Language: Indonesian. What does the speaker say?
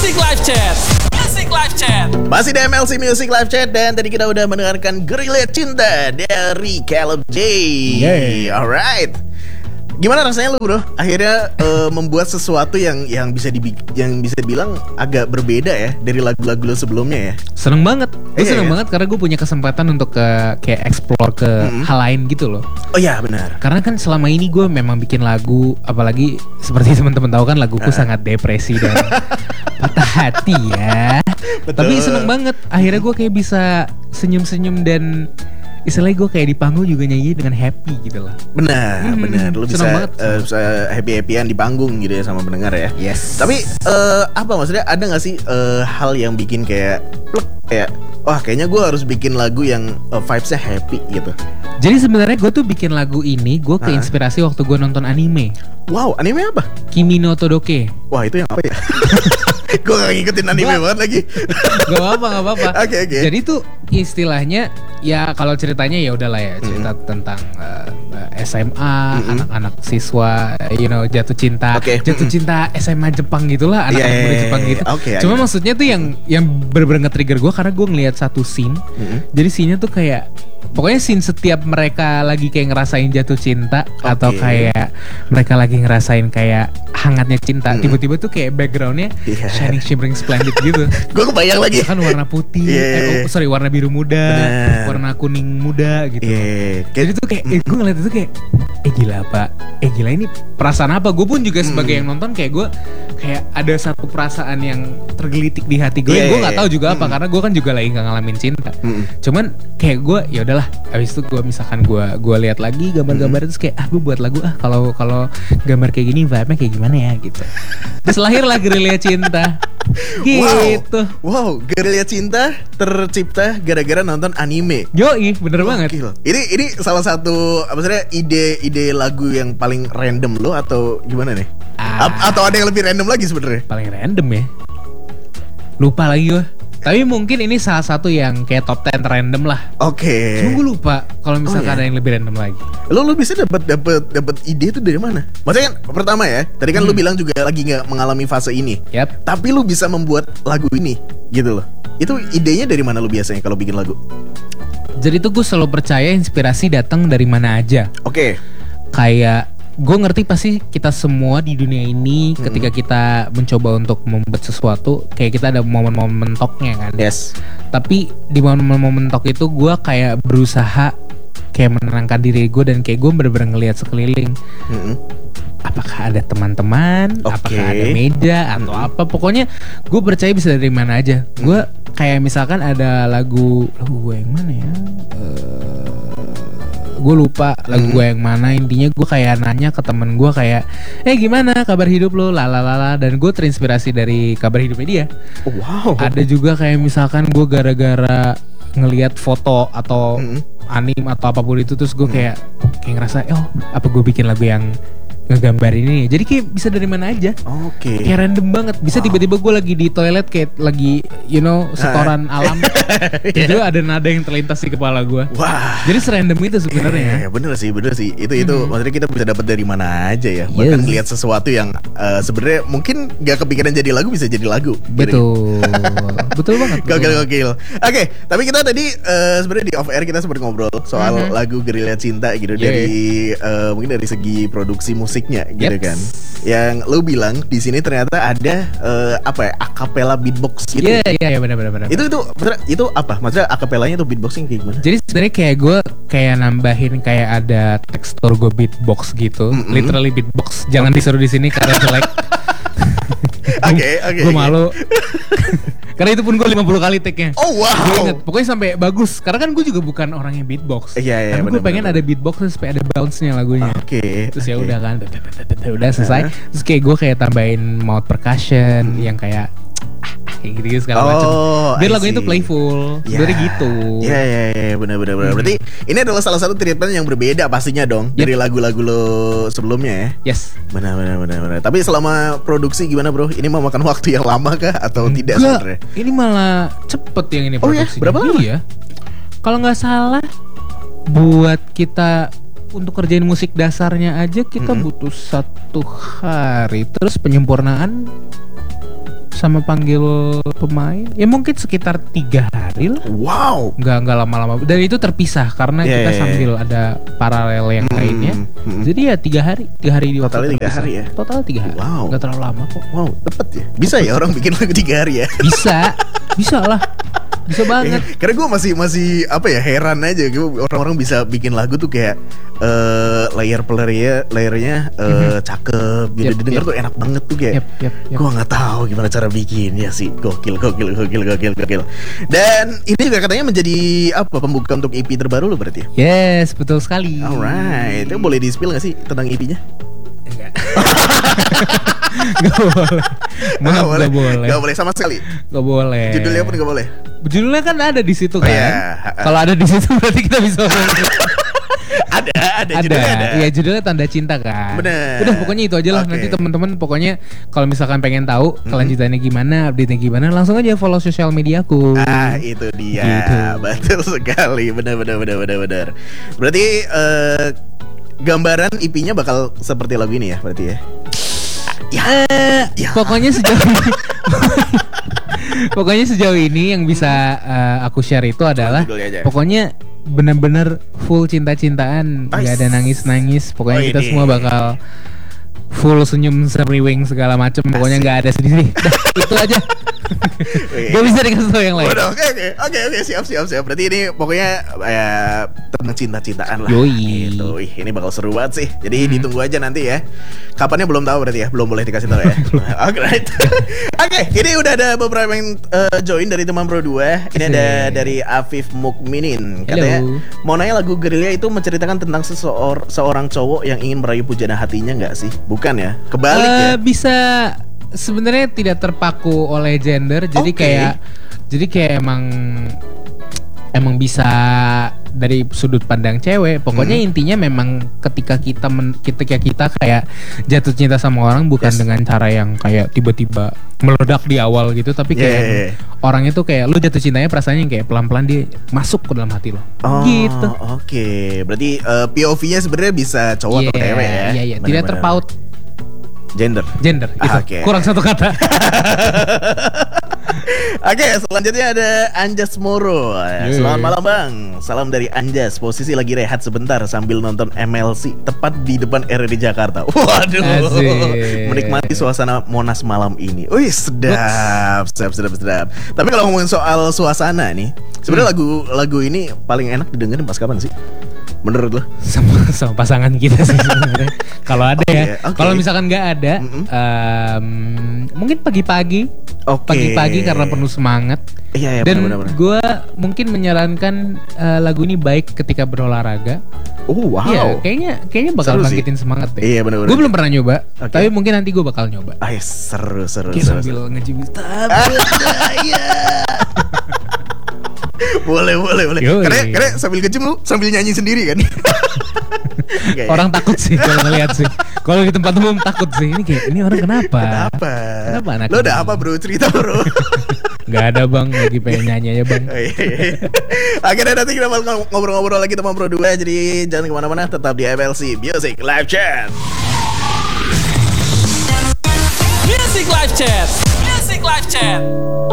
Music Live Chat. Music Live Chat. Masih di MLC Music Live Chat. Dan tadi kita udah mendengarkan Gerilya Cinta dari Caleb J. Alright. Gimana rasanya lu bro? Akhirnya membuat sesuatu yang bisa dibilang agak berbeda ya dari lagu-lagu lu sebelumnya ya. Seneng banget. Gue seneng banget karena gue punya kesempatan untuk kayak explore ke hal lain gitu loh. Oh iya benar. Karena kan selama ini gue memang bikin lagu, apalagi seperti teman-teman tahu kan laguku sangat depresi dan patah hati ya. Betul. Tapi seneng banget. Akhirnya gue kayak bisa senyum-senyum dan istilahnya gue kayak di panggung juga nyanyi dengan happy gitu lah. Benar. Lu bisa happy-happyan di panggung gitu ya sama pendengar ya. Yes. Tapi apa maksudnya, ada gak sih hal yang bikin kayak plek, kayak wah kayaknya gue harus bikin lagu yang vibes-nya happy gitu. Jadi sebenarnya gue tuh bikin lagu ini gue keinspirasi waktu gue nonton anime. Wow, anime apa? Kimi no Todoke. Wah itu yang apa ya? Gue gak ngikutin anime banget lagi. Gak apa-apa. Oke. Jadi tuh istilahnya ya kalau ceritanya ya udahlah ya, cerita tentang SMA, anak-anak siswa, jatuh cinta, jatuh cinta SMA Jepang gitulah, anak-anak muda Jepang gitu. Cuma maksudnya tuh yang bener-bener nge-trigger gue karena gue ngelihat satu scene. Jadi scene-nya tuh kayak pokoknya scene setiap mereka lagi kayak ngerasain jatuh cinta atau kayak mereka lagi ngerasain kayak hangatnya cinta, tiba-tiba tuh kayak backgroundnya shining shimmering splendid gitu. Gue kebayang lagi kan warna putih, warna biru muda, warna kuning muda gitu. Jadi tuh kayak gue ngeliat itu kayak gila ini perasaan apa? Gue pun juga sebagai yang nonton kayak gue kayak ada satu perasaan yang tergelitik di hati gue. Gue nggak tahu juga apa karena gue kan juga lagi nggak ngalamin cinta. Cuman kayak gue ya udahlah. Abis itu gue misalkan gue lihat lagi gambar-gambar terus kayak gue buat lagu kalau gambar kayak gini vibe-nya kayak gimana ya gitu. Terus lahirlah Gerilya Cinta. Gitu. Wow, Gerilya Cinta tercipta gara-gara nonton anime. Yoi, bener banget. Ini salah satu maksudnya ide lagu yang paling random lo atau gimana nih? Atau ada yang lebih random lagi sebenarnya? Paling random ya. Lupa lagi gue. Tapi mungkin ini salah satu yang kayak top 10 random lah. Oke. Cuma gue lupa kalau misalkan ada yang lebih random lagi. Lu bisa dapat ide itu dari mana? Maksudnya kan pertama ya, tadi kan lu bilang juga lagi nggak mengalami fase ini. Yap. Tapi lu bisa membuat lagu ini, gitu loh. Itu idenya dari mana lu biasanya kalau bikin lagu? Jadi tuh gue selalu percaya inspirasi datang dari mana aja. Oke. Kayak gue ngerti pasti kita semua di dunia ini ketika kita mencoba untuk membuat sesuatu kayak kita ada momen-momen mentoknya kan. Yes. Tapi di momen-momen mentok itu gue kayak berusaha kayak menenangkan diri gue dan kayak gue bener-bener ngelihat sekeliling. Apakah ada teman-teman, apakah ada meja atau apa. Pokoknya gue percaya bisa dari mana aja. Gue kayak misalkan ada lagu gue yang mana ya, gue lupa lagu gue yang mana. Intinya gue kayak nanya ke temen gue kayak gimana kabar hidup lo, lalalala. Dan gue terinspirasi dari kabar hidupnya dia. Wow. Ada juga kayak misalkan gue gara-gara ngelihat foto atau anime atau apapun itu, terus gue kayak ngerasa apa gue bikin lagu yang ngegambar ini. Jadi kayak bisa dari mana aja. Oke. Kayak random banget. Bisa tiba-tiba gue lagi di toilet kayak lagi setoran alam. Itu ada nada yang terlintas di kepala gue. Wah. Jadi serandom itu sebenarnya. Bener sih. Itu maksudnya kita bisa dapat dari mana aja ya. Bahkan ngelihat sesuatu yang sebenarnya mungkin gak kepikiran jadi lagu bisa jadi lagu. Betul. Betul banget. Gokil. Oke, tapi kita tadi sebenarnya di off air kita sempat ngobrol soal lagu Gerilya Cinta gitu dari mungkin dari segi produksi musiknya gitu kan. Yang lu bilang di sini ternyata ada acapella beatbox gitu. Iya benar. Itu apa? Maksudnya acapellanya itu beatboxing kayak gimana? Jadi sebenarnya kayak gue kayak nambahin kayak ada tekstur gue beatbox gitu. Literally beatbox. Jangan disuruh di sini karena jelek. Oke. Gue malu. Karena itu pun gue 50 kali take-nya. Oh wow. Gue inget, pokoknya sampai bagus. Karena kan gue juga bukan orang yang beatbox. Iya. Tapi gue pengen ada beatbox supaya ada bounce-nya lagunya. Oke. Terus ya udah kan, udah selesai. Terus kayak gue kayak tambahin mouth percussion yang kayak kayak gitu segala macam. Biar lagunya itu playful. Dari gitu. Iya, benar. Berarti ini adalah salah satu treatment yang berbeda pastinya dong dari lagu-lagu lo sebelumnya ya. Yes. Benar. Tapi selama produksi gimana bro? Ini memakan waktu yang lama kah atau tidak sebenarnya? Ini malah cepet yang ini produksinya. Berapa lama? Iya. Kalau nggak salah buat kita untuk kerjain musik dasarnya aja kita butuh 1 hari. Terus penyempurnaan sama panggil pemain ya mungkin sekitar 3 hari lah. Wow. Nggak lama-lama. Dan itu terpisah karena kita sambil ada paralel yang lainnya. Jadi ya 3 hari di totalnya 3 hari ya. Total 3 hari. Wow. Nggak terlalu lama kok. Wow, cepet ya. Bisa ya orang bikin lagu 3 hari ya? Bisa lah. Bisa banget. Karena gue masih apa ya, heran aja orang-orang bisa bikin lagu tuh kayak layernya cakep gitu, didengar tuh enak banget tuh kayak. Gue nggak tahu gimana cara bikinnya sih. Gokil. Dan ini juga katanya menjadi apa, pembuka untuk EP terbaru lo berarti ya? Yes, betul sekali. Alright, itu boleh di-spill nggak sih tentang EP-nya? Enggak. Gak boleh. Maaf, gak boleh. Gak boleh sama sekali. Gak boleh. Judulnya pun gak boleh. Judulnya kan ada di situ kan. Iya. Kalau ada di situ berarti kita bisa ngomong. Ada. Judulnya ada. Iya, judulnya Tanda Cinta kan. Bener. Udah pokoknya itu aja lah. Nanti teman-teman pokoknya kalau misalkan pengen tahu kelanjutannya gimana, update-nya gimana, langsung aja follow sosial mediaku. Itu dia. Gitu. Betul sekali. Benar. Berarti gambaran EP-nya bakal seperti lagu ini ya berarti ya? Pokoknya sejauh ini yang bisa aku share itu adalah pokoknya benar-benar full cinta-cintaan, nggak ada nangis-nangis. Pokoknya kita semua bakal full senyum semriwing segala macam. Pokoknya nggak ada sedih-sedih. Itu aja. Gak bisa dikasih tau yang lain. Oke, siap. Berarti ini pokoknya tentang cinta-cintaan lah. Yoi. Gitu. Ini bakal seru banget sih. Jadi ditunggu aja nanti ya. Kapannya belum tahu berarti ya. Belum boleh dikasih tahu ya. Alright. Oke, ini udah ada beberapa yang join dari teman Pro 2. Ini ada dari Afif Mukminin. Katanya mau nanya, lagu Gerilya itu menceritakan tentang seorang cowok yang ingin meraih pujana hatinya nggak sih? Bukan ya? Kebalik ya? Bisa. Sebenarnya tidak terpaku oleh gender, jadi kayak emang bisa dari sudut pandang cewek. Pokoknya intinya memang ketika kita kayak jatuh cinta sama orang bukan dengan cara yang kayak tiba-tiba meledak di awal gitu, tapi kayak orang itu kayak lu jatuh cintanya perasaannya kayak pelan-pelan dia masuk ke dalam hati lo. Gitu. Oke. Berarti POV-nya sebenarnya bisa cowok atau cewek ya? Iya. Tidak terpaut gender itu kurang satu kata. Oke, selanjutnya ada Anjas Moro. Selamat malam bang. Salam dari Anjas. Posisi lagi rehat sebentar sambil nonton MLC tepat di depan RRI Jakarta. Waduh. Menikmati suasana Monas malam ini. Wih, sedap. Tapi kalau ngomongin soal suasana nih, sebenarnya lagu ini paling enak didengerin pas kapan sih? Menurut lo? Sama pasangan kita sih sebenarnya. Kalau ada Kalau misalkan nggak ada, mungkin pagi-pagi. Pagi-pagi karena penuh semangat. Iya, dan benar. gue mungkin menyarankan lagu ini baik ketika berolahraga. Wow. Iya, kayaknya bakal bangkitin semangat deh. Iya, benar. Gue belum pernah nyoba, tapi mungkin nanti gue bakal nyoba. Seru. Sambil nge-gym. Boleh. Karena sambil nge-gym lu sambil nyanyi sendiri kan. Orang takut sih kalau ngeliat sih. Kalau di tempat umum takut sih. Ini orang kenapa anak lo udah apa bro, cerita bro? Gak ada bang, lagi pengen nyanyi aja bang. Akhirnya nanti kita bakal ngobrol-ngobrol lagi teman Pro 2. Jadi jangan kemana-mana, tetap di MLC Music Live Chat. Music Live Chat.